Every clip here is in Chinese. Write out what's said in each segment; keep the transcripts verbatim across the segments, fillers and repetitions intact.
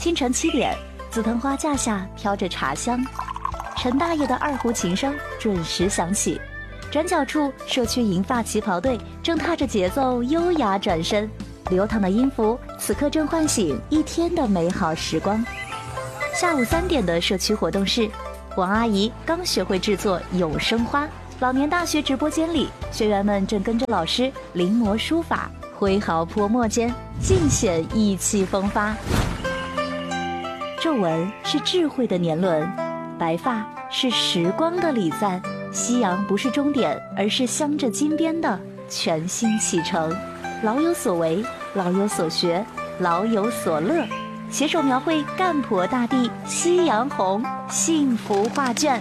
清晨七点，紫藤花架下飘着茶香，陈大爷的二胡琴声准时响起。转角处，社区银发旗袍队正踏着节奏优雅转身，流淌的音符此刻正唤醒一天的美好时光。下午三点的社区活动室，王阿姨刚学会制作永生花。老年大学直播间里，学员们正跟着老师临摹书法，挥毫泼墨间尽显意气风发。皱纹是智慧的年轮，白发是时光的礼赞。夕阳不是终点，而是镶着金边的全新启程。老有所为，老有所学，老有所乐，携手描绘赣婆大地夕阳红幸福画卷。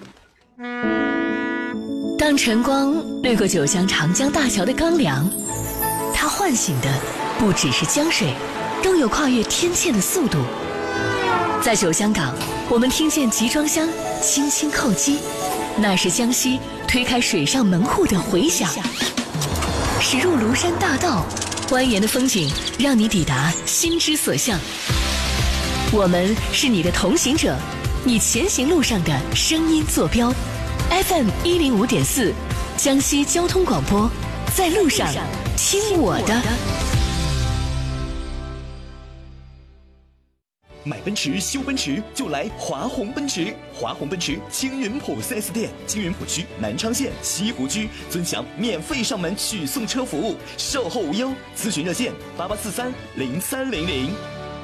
当晨光掠过九江长江大桥的刚凉，它唤醒的不只是江水，更有跨越天堑的速度。在九江港，我们听见集装箱轻轻叩击，那是江西推开水上门户的回响。驶入庐山大道，蜿蜒的风景让你抵达心之所向。我们是你的同行者，你前行路上的声音坐标。F M 一零五点四，江西交通广播，在路上听我的。 买奔驰修奔驰就来华宏奔驰，华宏奔驰青云浦 四 S 店，青云浦区南昌县西湖区尊享免费上门取送车服务，售后无忧，咨询热线八八四三零三零零。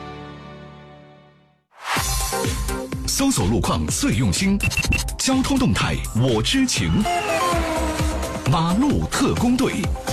搜索路况最用心，交通动态我知情，马路特工队。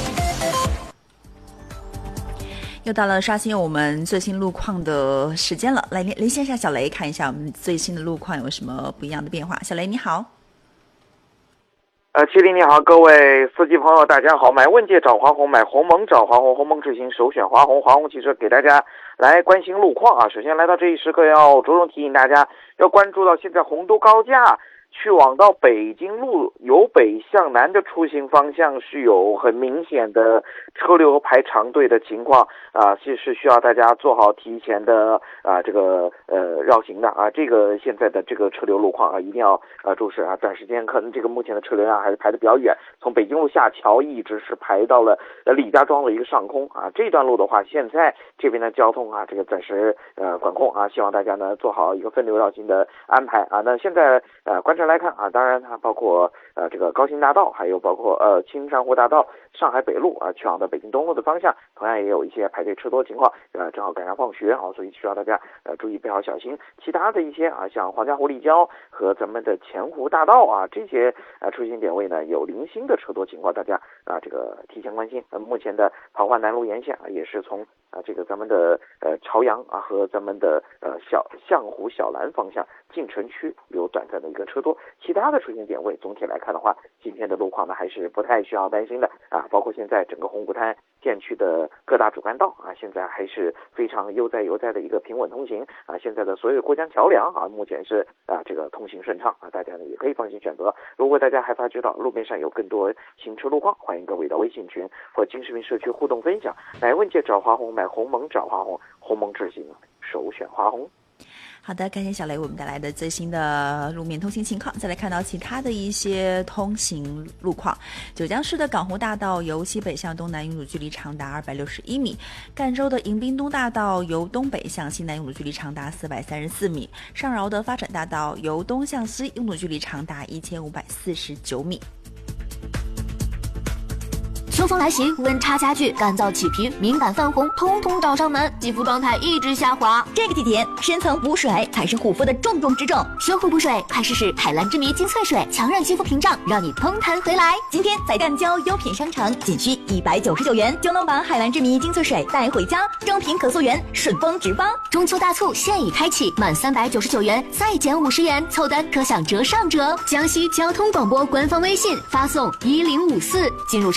又到了刷新我们最新路况的时间了，来连线一下小雷，看一下我们最新的路况有什么不一样的变化。小雷你好。 呃，麒麟你好，各位司机朋友大家好，买问界找华宏，买鸿蒙找华宏，鸿蒙智行首选华宏，华宏汽车给大家来关心路况啊。首先来到这一时刻，要着重提醒大家要关注到现在洪都高架去往到北京路由北向南的出行方向是有很明显的车流排长队的情况啊，是是需要大家做好提前的啊这个呃绕行的啊，这个现在的这个车流路况啊一定要呃注视啊，短时间可能这个目前的车流量还是排得比较远，从北京路下桥一直是排到了呃李家庄的一个上空啊，这段路的话，现在这边的交通啊这个暂时呃管控啊，希望大家呢做好一个分流绕行的安排啊。那现在呃观察来看啊，当然它包括呃这个高新大道，还有包括呃青山湖大道、上海北路啊，去往到北京东路的方向，同样也有一些排队车多情况，呃正好赶上放学啊，所以需要大家呃注意备好小心。其他的一些啊，像黄家湖立交和咱们的前湖大道啊，这些呃出行点位呢有零星的车多情况，大家啊这个提前关心。呃，目前的庞化南路沿线啊，也是从啊这个咱们的呃朝阳啊和咱们的呃小象湖小兰方向进城区有短暂的一个车多，其他的出行点位总体来看的话，今天的路况呢还是不太需要担心的啊，包括现在整个红谷滩县区的各大主干道啊，现在还是非常悠哉悠哉的一个平稳通行啊，现在的所有过江桥梁啊，目前是啊这个通行顺畅啊，大家呢也可以放心选择。如果大家害怕知道路面上有更多行车路况，欢迎各位到微信群或金视频社区互动分享。买问界找华宏，买鸿蒙找华宏，鸿蒙智行首选华宏。 好的，感谢小雷为我们带来的最新的路面通行情况。再来看到其他的一些通行路况，九江市的港湖大道由西北向东南拥堵距离长达二百六十一米，赣州的迎宾东大道由东北向西南拥堵距离长达四百三十四米，上饶的发展大道由东向西拥堵距离长达一千五百四十九米。 秋风来袭，温差加剧，干燥起皮，敏感泛红，通通找上门，肌肤状态一直下滑。 这个季节，深层补水才是护肤的重中之重。 修护补水，快试试海蓝之谜精粹水，强韧肌肤屏障，让你通弹回来。 今天在赣交优品商城，仅需一百九十九元就能把海蓝之谜精粹水带回家，正品可溯源，顺丰直发。 中秋大促现已开启，满三百九十九元再减五十元，凑单可享折上折。江西交通广播官方微信发送一零五四，进入商城下单。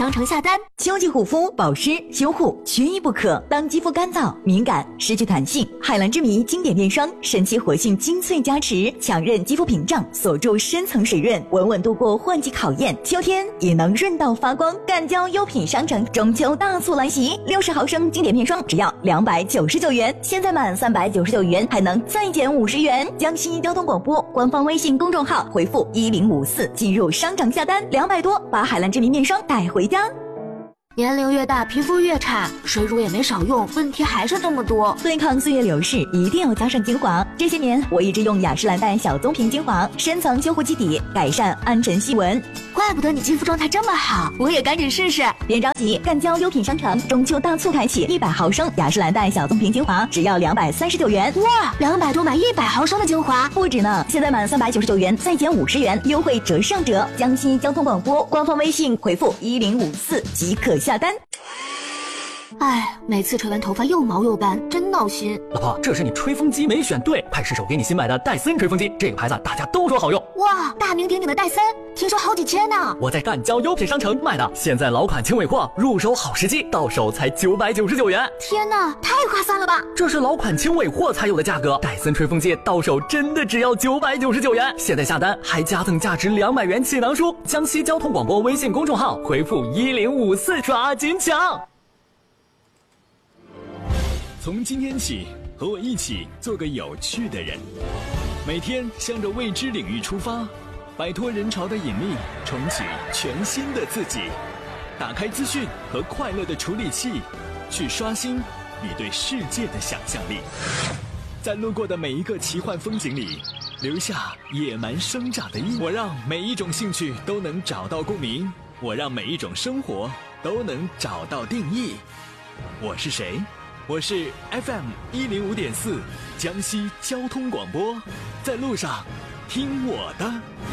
单。 秋季护肤、保湿、修护缺一不可。当肌肤干燥、敏感、失去弹性，海蓝之谜经典面霜神奇活性精粹加持，强韧肌肤屏障，锁住深层水润，稳稳度过换季考验。秋天也能润到发光。赣胶优品商城中秋大促来袭，六十毫升经典面霜只要两百九十九元，现在满三百九十九元还能再减五十元。江西交通广播官方微信公众号回复一零五四进入商场下单，两百多把海蓝之谜面霜带回家。 年龄越大，皮肤越差，水乳也没少用，问题还是这么多。 对抗岁月流逝，一定要加上精华。这些年，我一直用雅诗兰黛小棕瓶精华，深层修护基底，改善暗沉细纹。 怪不得你肌肤状态这么好，我也赶紧试试。 别着急，赣胶优品商城中秋大促开启，一百毫升雅诗兰黛小棕瓶精华只要两百三十九元。 哇，两百多买一百毫升的精华， 不止呢！现在满三百九十九元再减五十元，优惠折上折。江西交通广播官方微信回复一零五四即可下单。 哎，每次吹完头发又毛又干，真闹心。 老婆，这是你吹风机没选对，快试手给你新买的戴森吹风机，这个牌子大家都说好用。 哇，大名鼎鼎的戴森，听说好几千呢。 我在赣胶优品商城买的，现在老款轻尾货，入手好时机，到手才九百九十九元。 天哪，太划算了吧！ 这是老款轻尾货才有的价格，戴森吹风机到手真的只要九百九十九元。现在下单还加赠价值两百元气囊书。江西交通广播微信公众号回复一零五四抓紧抢。 从今天起，和我一起做个有趣的人，每天向着未知领域出发，摆脱人潮的引力，重启全新的自己。打开资讯和快乐的处理器，去刷新你对世界的想象力。在路过的每一个奇幻风景里，留下野蛮生长的印记。我让每一种兴趣都能找到共鸣，我让每一种生活都能找到定义。我是谁？我是 F M 一零五点四江西交通广播，在路上听我的。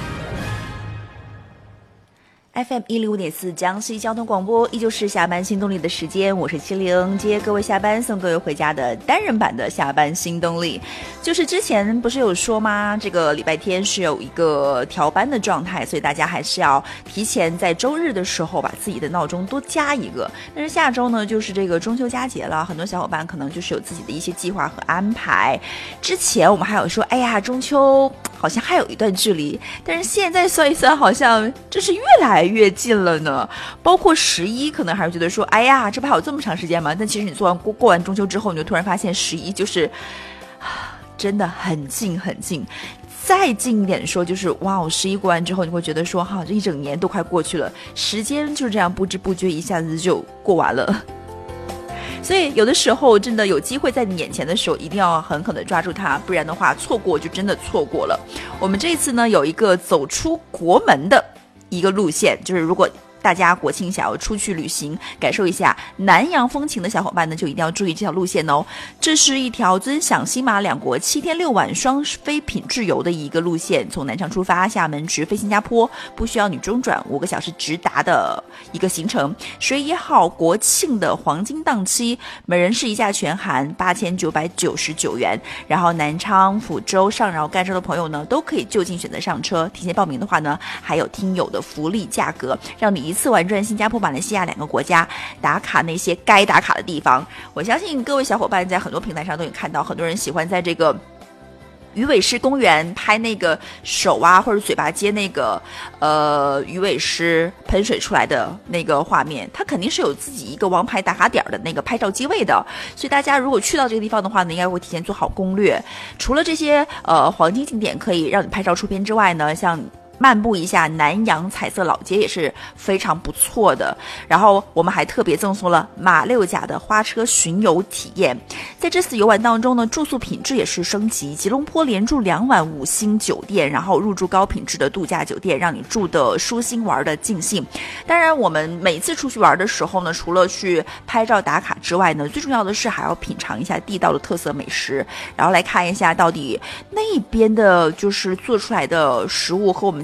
F M 一零五点四江西交通广播，依旧是下班新动力的时间，我是七零，接各位下班，送各位回家的单人版的下班新动力。就是之前不是有说吗？这个礼拜天是有一个调班的状态，所以大家还是要提前在周日的时候把自己的闹钟多加一个。但是下周呢，就是这个中秋佳节了，很多小伙伴可能就是有自己的一些计划和安排。之前我们还有说，哎呀，中秋好像还有一段距离，但是现在算一算，好像这是越来越近了呢。包括十一，可能还是觉得说，哎呀，这不还有这么长时间吗？但其实你做完过过完中秋之后，你就突然发现十一就是真的很近很近。再近一点说，就是哇，十一过完之后，你会觉得说，哈，这一整年都快过去了，时间就这样不知不觉一下子就过完了。所以有的时候真的有机会在你眼前的时候，一定要狠狠的抓住它，不然的话错过就真的错过了。我们这一次呢，有一个走出国门的一个路线，就是如果大家国庆想要出去旅行，感受一下南洋风情的小伙伴呢，就一定要注意这条路线哦。这是一条尊享新马两国七天六晚双飞品质游的一个路线，从南昌出发，厦门直飞新加坡，不需要你中转，五个小时直达的一个行程。十月一号国庆的黄金档期，每人是一价全含八千九百九十九元。然后南昌、福州、上饶、赣州的朋友呢，都可以就近选择上车。提前报名的话呢，还有听友的福利价格，让你一次玩转新加坡、马来西亚两个国家，打卡那些该打卡的地方。我相信各位小伙伴在很多平台上都有看到，很多人喜欢在这个鱼尾狮公园拍那个手啊或者嘴巴接那个呃鱼尾狮喷水出来的那个画面，它肯定是有自己一个王牌打卡点的那个拍照机位的。所以大家如果去到这个地方的话呢，应该会提前做好攻略。除了这些呃黄金景点可以让你拍照出片之外呢，像漫步一下南洋彩色老街也是非常不错的。然后我们还特别赠送了马六甲的花车巡游体验。在这次游玩当中呢，住宿品质也是升级，吉隆坡连住两晚五星酒店，然后入住高品质的度假酒店，让你住的舒心玩的尽兴。当然我们每次出去玩的时候呢，除了去拍照打卡之外呢，最重要的是还要品尝一下地道的特色美食，然后来看一下到底那边的就是做出来的食物和我们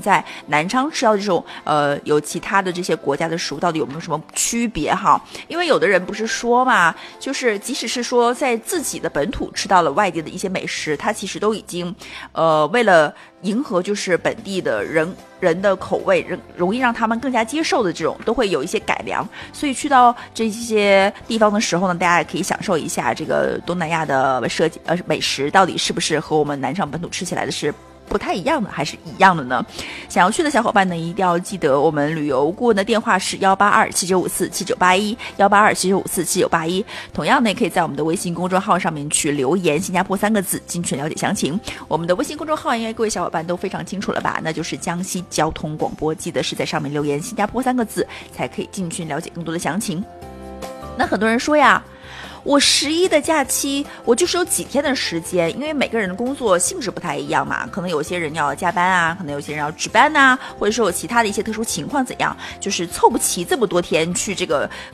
们在南昌吃到这种呃有其他的这些国家的食物到底有没有什么区别哈？因为有的人不是说嘛，就是即使是说在自己的本土吃到了外地的一些美食，它其实都已经呃为了迎合就是本地的人人的口味，容易让他们更加接受的这种，都会有一些改良。所以去到这些地方的时候呢，大家也可以享受一下这个东南亚的设计呃美食到底是不是和我们南昌本土吃起来的是不太一样的，还是一样的呢？想要去的小伙伴呢，一定要记得我们旅游顾问的电话是幺八二七九五四七九八一，幺八二七九五四七九八一。同样呢，也可以在我们的微信公众号上面去留言“新加坡”三个字，进去了解详情。我们的微信公众号应该各位小伙伴都非常清楚了吧？那就是江西交通广播，记得是在上面留言“新加坡”三个字，才可以进去了解更多的详情。那很多人说呀，我十一的假期我就是有几天的时间，因为每个人的工作性质不太一样嘛，可能有些人要加班啊，可能有些人要值班啊，或者说有其他的一些特殊情况怎样，就是凑不齐这么多天去这个